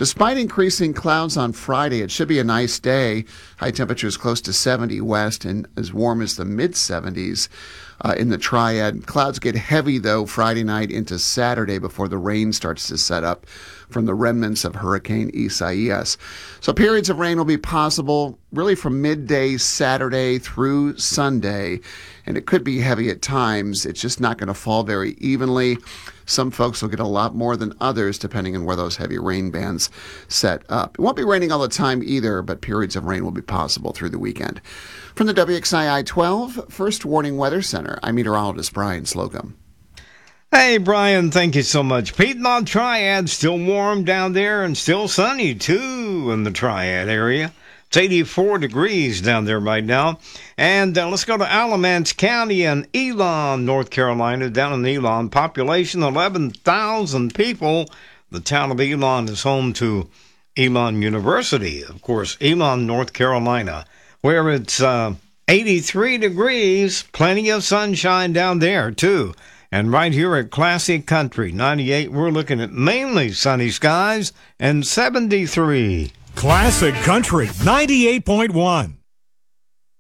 Despite increasing clouds on Friday, it should be a nice day. High temperatures close to 70 west and as warm as the mid-70s in the Triad. Clouds get heavy, though, Friday night into Saturday before the rain starts to set up from the remnants of Hurricane Isaias. So periods of rain will be possible really from midday Saturday through Sunday, and it could be heavy at times. It's just not going to fall very evenly. Some folks will get a lot more than others depending on where those heavy rain bands set up. It won't be raining all the time either, but periods of rain will be possible through the weekend. From the WXII 12 First Warning Weather Center, I'm meteorologist Brian Slocum. Hey, Brian, thank you so much. Piedmont Triad, still warm down there and still sunny, too, in the Triad area. It's 84 degrees down there right now. And let's go to Alamance County and Elon, North Carolina, down in Elon. Population 11,000 people. The town of Elon is home to Elon University, of course, Elon, North Carolina, where it's 83 degrees. Plenty of sunshine down there, too. And right here at Classic Country 98, we're looking at mainly sunny skies and 73. Classic Country 98.1.